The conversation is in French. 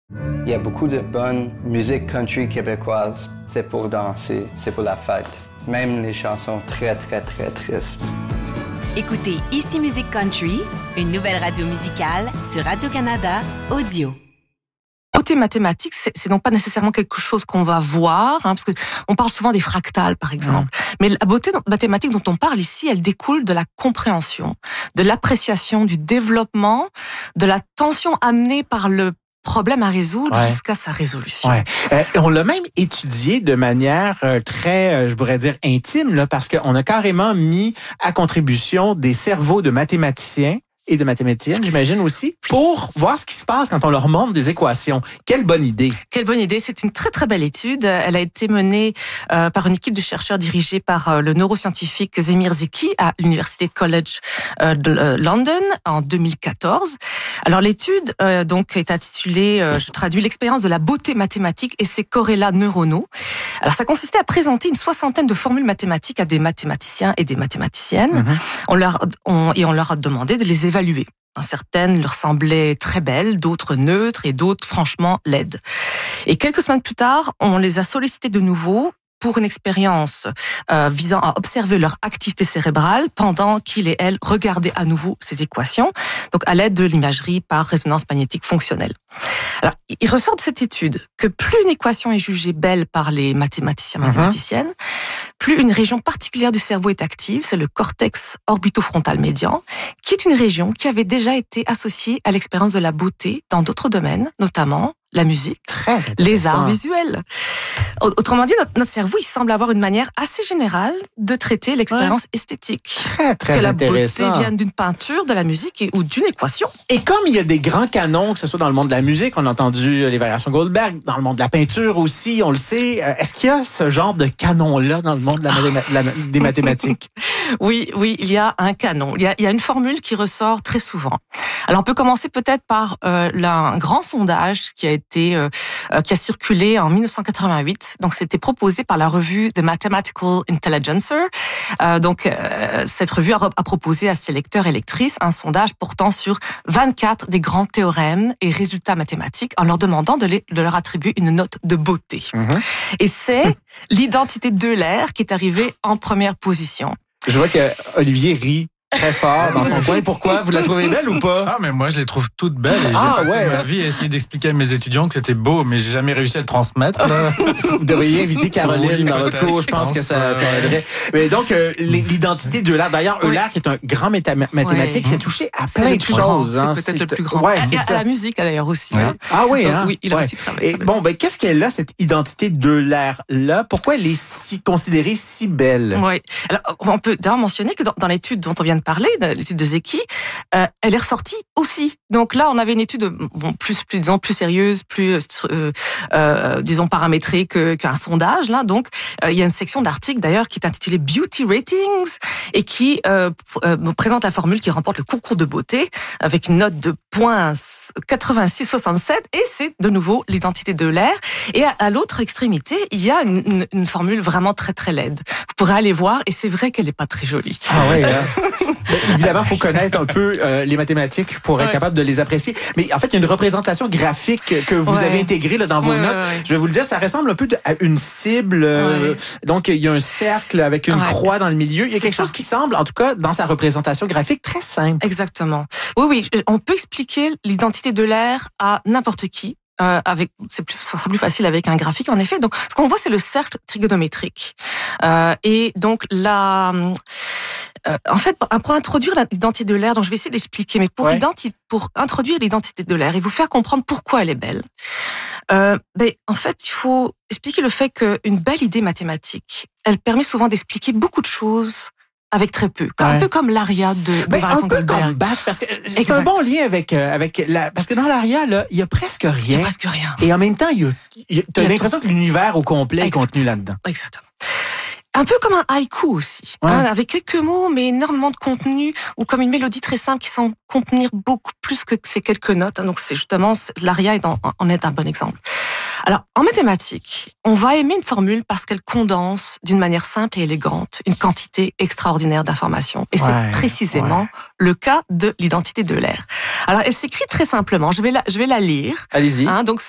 Il y a beaucoup de bonne musique country québécoise. C'est pour danser, c'est pour la fête. Même les chansons très, très, très tristes. Écoutez Ici Musique Country, une nouvelle radio musicale sur Radio-Canada Audio. Beauté mathématique, c'est donc pas nécessairement quelque chose qu'on va voir, parce que on parle souvent des fractales, par exemple. Mais la beauté mathématique dont on parle ici, elle découle de la compréhension, de l'appréciation, du développement, de la tension amenée par le problème à résoudre jusqu'à sa résolution. Ouais. On l'a même étudié de manière très, je pourrais dire, intime, là, parce qu'on a carrément mis à contribution des cerveaux de mathématiciens et de mathématiciennes, j'imagine aussi, pour voir ce qui se passe quand on leur montre des équations. Quelle bonne idée! Quelle bonne idée! C'est une très, très belle étude. Elle a été menée par une équipe de chercheurs dirigée par le neuroscientifique Zemir Zeki à l'Université College de London en 2014. Alors, l'étude donc est intitulée, je traduis, l'expérience de la beauté mathématique et ses corrélats neuronaux. Alors, ça consistait à présenter une soixantaine de formules mathématiques à des mathématiciens et des mathématiciennes. On leur a demandé de les évaluer. Certaines leur semblaient très belles, d'autres neutres et d'autres franchement laides. Et quelques semaines plus tard, on les a sollicitées de nouveau pour une expérience visant à observer leur activité cérébrale pendant qu'ils et elles regardaient à nouveau ces équations, donc à l'aide de l'imagerie par résonance magnétique fonctionnelle. Alors, il ressort de cette étude que plus une équation est jugée belle par les mathématiciens, mathématiciennes, plus une région particulière du cerveau est active, c'est le cortex orbitofrontal médian, qui est une région qui avait déjà été associée à l'expérience de la beauté dans d'autres domaines, notamment la musique, les arts visuels. Autrement dit, notre cerveau, il semble avoir une manière assez générale de traiter l'expérience esthétique. Très, très que intéressant. La beauté vienne d'une peinture, de la musique ou d'une équation. Et comme il y a des grands canons, que ce soit dans le monde de la musique, on a entendu les variations Goldberg, dans le monde de la peinture aussi, on le sait, est-ce qu'il y a ce genre de canon-là dans le monde de des mathématiques? Oui, il y a un canon. Il y a une formule qui ressort très souvent. Alors, on peut commencer peut-être par un grand sondage qui a circulé en 1988. Donc, c'était proposé par la revue The Mathematical Intelligencer. Cette revue a proposé à ses lecteurs et lectrices un sondage portant sur 24 des grands théorèmes et résultats mathématiques en leur demandant de leur attribuer une note de beauté. Et c'est l'identité d'Euler qui est arrivée en première position. Je vois que Olivier rit très fort dans son coin. Pourquoi? Vous la trouvez belle ou pas? Ah, mais moi, je les trouve toutes belles. Et j'ai passé ma vie à essayer d'expliquer à mes étudieurs que c'était beau, mais j'ai jamais réussi à le transmettre. Vous devriez inviter Caroline dans votre cours. Je pense que ça aiderait. Mais donc, l'identité d'Euler. D'ailleurs, Euler, qui est un grand mathématique, s'est touché à plein de choses. C'est peut-être le plus grand. Ouais, à la musique, d'ailleurs, aussi. Ouais. Ah oui, hein? Oui, il a aussi travaillé. Et qu'est-ce qu'elle a, cette identité d'Euler-là? Pourquoi elle est considérée si belle? Oui. Alors, on peut d'abord mentionner que dans l'étude dont on vient de parler, l'étude de Zeki, elle est ressortie aussi. Donc là, on avait une étude plus sérieuse, plus paramétrée qu'un sondage. Là, donc il y a une section de l'article d'ailleurs qui est intitulée Beauty Ratings et qui présente la formule qui remporte le concours de beauté avec une note de 86,67 et c'est de nouveau l'identité d'Euler. Et à l'autre extrémité, il y a une formule vraiment très très laide. Vous pourrez aller voir et c'est vrai qu'elle n'est pas très jolie. Ah oui. Évidemment, il faut connaître un peu les mathématiques pour être capable de les apprécier. Mais en fait, il y a une représentation graphique que vous avez intégrée là, dans vos notes. Je vais vous le dire, ça ressemble un peu à une cible. Donc, il y a un cercle avec une croix dans le milieu. Il y a quelque chose qui semble, en tout cas, dans sa représentation graphique, très simple. Exactement. Oui, on peut expliquer l'identité d'Euler à n'importe qui. Ça sera plus facile avec un graphique, en effet. Donc, ce qu'on voit, c'est le cercle trigonométrique. Et donc, en fait, pour introduire l'identité d'Euler, donc je vais essayer d'expliquer, mais pour introduire l'identité d'Euler et vous faire comprendre pourquoi elle est belle, en fait, il faut expliquer le fait qu'une belle idée mathématique, elle permet souvent d'expliquer beaucoup de choses avec très peu. Un peu comme l'aria de variation Goldberg. Comme Bach, parce que c'est un bon lien avec parce que dans l'aria, là, il y a presque rien. Il y a presque rien. Et en même temps, t'as l'impression que l'univers au complet est contenu là-dedans. Exactement. Un peu comme un haïku aussi, avec quelques mots mais énormément de contenu, ou comme une mélodie très simple qui semble contenir beaucoup plus que ces quelques notes. Donc c'est justement, l'aria en est un bon exemple. Alors, en mathématiques, on va aimer une formule parce qu'elle condense d'une manière simple et élégante une quantité extraordinaire d'informations. Et c'est précisément le cas de l'identité d'Euler. Alors, elle s'écrit très simplement. Je vais la lire. Allez-y. Donc,